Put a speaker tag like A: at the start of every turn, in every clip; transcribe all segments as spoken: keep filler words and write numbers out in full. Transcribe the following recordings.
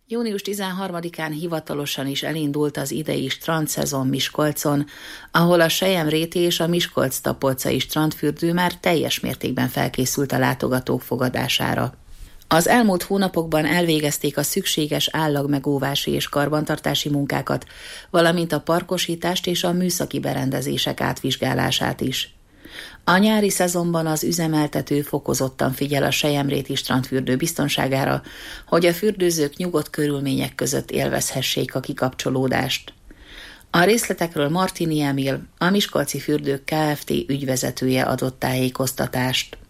A: június tizenharmadikán hivatalosan is elindult az idei strandszezon Miskolcon, ahol a Selyemréti és a Miskolc-Tapolcai strandfürdő már teljes mértékben felkészült a látogatók fogadására. Az elmúlt hónapokban elvégezték a szükséges állagmegóvási és karbantartási munkákat, valamint a parkosítást és a műszaki berendezések átvizsgálását is. A nyári szezonban az üzemeltető fokozottan figyel a Selyemréti strandfürdő biztonságára, hogy a fürdőzők nyugodt körülmények között élvezhessék a kikapcsolódást. A részletekről Martini Emil, a Miskolci Fürdők Kft. Ügyvezetője adott tájékoztatást.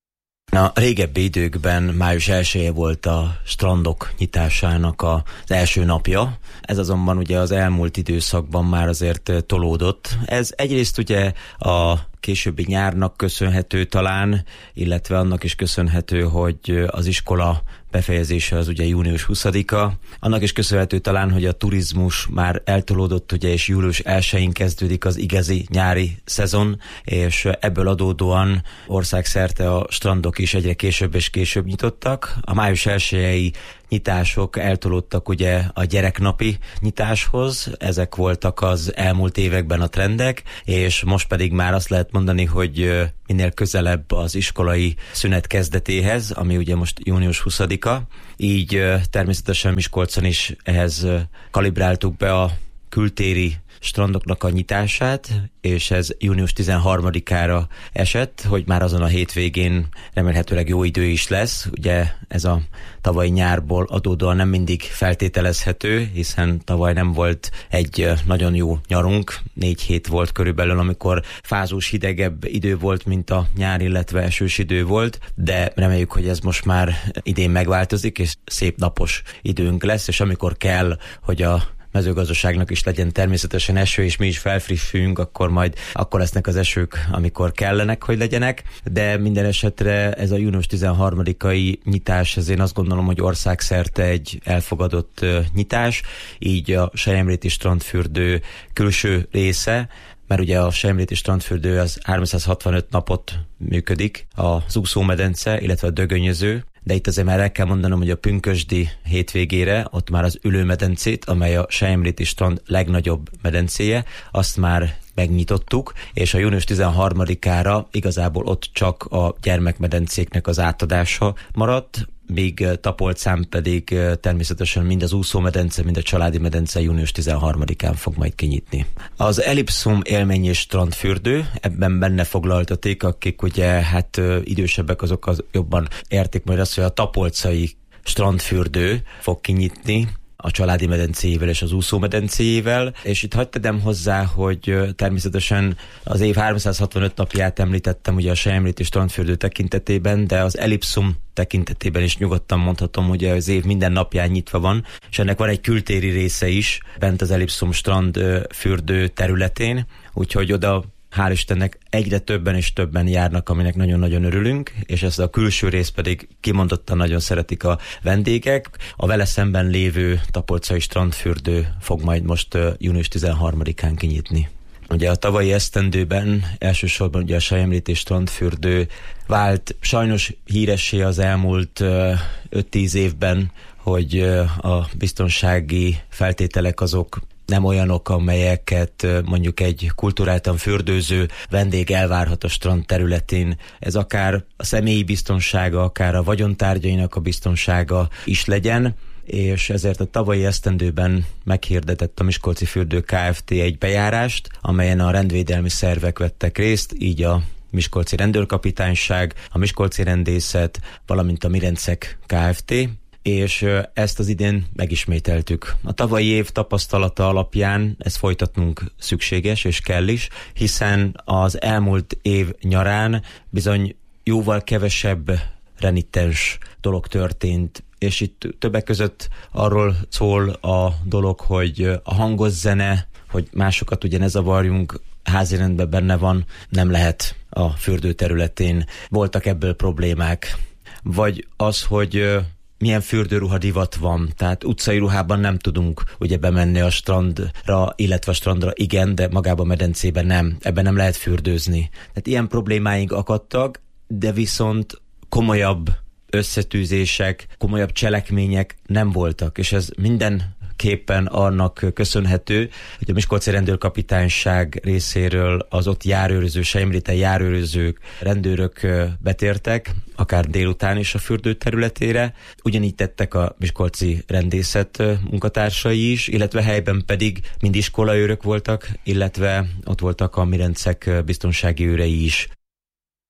B: A régebbi időkben május elseje volt a strandok nyitásának az első napja, ez azonban ugye az elmúlt időszakban már azért tolódott. Ez egyrészt ugye a későbbi nyárnak köszönhető talán, illetve annak is köszönhető, hogy az iskola befejezése az ugye június huszadika. Annak is köszönhető talán, hogy a turizmus már eltolódott, ugye, és július elsején kezdődik az igazi nyári szezon, és ebből adódóan országszerte a strandok is egyre később és később nyitottak. A május elsejei nyitások eltolódtak ugye a gyereknapi nyitáshoz, ezek voltak az elmúlt években a trendek, és most pedig már azt lehet mondani, hogy minél közelebb az iskolai szünet kezdetéhez, ami ugye most június huszadika, így természetesen Miskolcon is ehhez kalibráltuk be a kültéri strandoknak a nyitását, és ez június tizenharmadikára esett, hogy már azon a hétvégén remélhetőleg jó idő is lesz. Ugye ez a tavalyi nyárból adódóan nem mindig feltételezhető, hiszen tavaly nem volt egy nagyon jó nyarunk, négy hét volt körülbelül, amikor fázós hidegebb idő volt, mint a nyár, illetve esős idő volt, de reméljük, hogy ez most már idén megváltozik, és szép napos időnk lesz, és amikor kell, hogy a mezőgazdaságnak is legyen természetesen eső, és mi is felfrissüljünk, akkor majd akkor lesznek az esők, amikor kellenek, hogy legyenek, de minden esetre ez a június tizenharmadikai nyitás, ez én azt gondolom, hogy országszerte egy elfogadott uh, nyitás, így a Selyemréti strandfürdő külső része, mert ugye a Selyemréti strandfürdő az háromszázhatvanöt napot működik, az úszómedence, illetve a dögönyöző, de itt azért már el kell mondanom, hogy a pünkösdi hétvégére ott már az ülőmedencét, amely a Selyemréti strand legnagyobb medencéje, azt már megnyitottuk, és a június tizenharmadikára igazából ott csak a gyermekmedencéknek az átadása maradt, míg Tapolcán pedig természetesen mind az úszómedence, mind a családi medence június tizenharmadikán fog majd kinyitni. Az Ellipszum élmény és strandfürdő, ebben benne foglaltatik, akik ugye hát idősebbek, azok az jobban értik majd azt, hogy a tapolcai strandfürdő fog kinyitni a családi medencéjével és az úszómedencéjével, és itt hagyd tegyem hozzá, hogy természetesen az év háromszázhatvanöt napját említettem ugye a Selyemréti strandfürdő tekintetében, de az Ellipszum tekintetében is nyugodtan mondhatom, hogy az év minden napján nyitva van, és ennek van egy kültéri része is bent az Ellipszum strandfürdő területén, úgyhogy oda hál' Istennek egyre többen és többen járnak, aminek nagyon-nagyon örülünk, és ezt a külső rész pedig kimondottan nagyon szeretik a vendégek. A vele szemben lévő tapolcai strandfürdő fog majd most uh, június tizenharmadikán kinyitni. Ugye a tavalyi esztendőben elsősorban ugye a Selyemréti strandfürdő vált sajnos híressé az elmúlt uh, öt-tíz évben, hogy uh, a biztonsági feltételek azok nem olyanok, amelyeket mondjuk egy kulturáltan fürdőző vendég elvárhat a strand területén. Ez akár a személyi biztonsága, akár a vagyontárgyainak a biztonsága is legyen, és ezért a tavalyi esztendőben meghirdetett a Miskolci Fürdők Kft. Egy bejárást, amelyen a rendvédelmi szervek vettek részt, így a Miskolci Rendőrkapitányság, a Miskolci Rendészet, valamint a Mirencek Kft., és ezt az idén megismételtük. A tavalyi év tapasztalata alapján ezt folytatnunk szükséges, és kell is, hiszen az elmúlt év nyarán bizony jóval kevesebb renitens dolog történt, és itt többek között arról szól a dolog, hogy a hangos zene, hogy másokat ugye ne zavarjunk, házirendben benne van, nem lehet a fürdő területén. Voltak ebből problémák. Vagy az, hogy milyen fürdőruha divat van, tehát utcai ruhában nem tudunk ugye bemenni a strandra, illetve a strandra igen, de magába a medencében nem, ebben nem lehet fürdőzni. Tehát ilyen problémáink akadtak, de viszont komolyabb összetűzések, komolyabb cselekmények nem voltak, és ez minden képpen annak köszönhető, hogy a miskolci rendőrkapitányság részéről az ott járőröző, selyemréten járőrözők, rendőrök betértek, akár délután is a fürdő területére. Ugyanígy tettek a miskolci rendészet munkatársai is, illetve helyben pedig mind iskolaőrök voltak, illetve ott voltak a Mirencek biztonsági őrei is.